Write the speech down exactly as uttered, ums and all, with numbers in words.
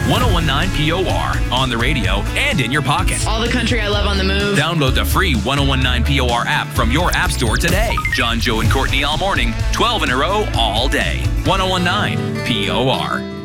ten P O R on the radio and in your pocket. All the country I love on the move. Download the free ten P O R app from your app store today. John, Joe, and Courtney all morning, twelve in a row all day. ten P O R.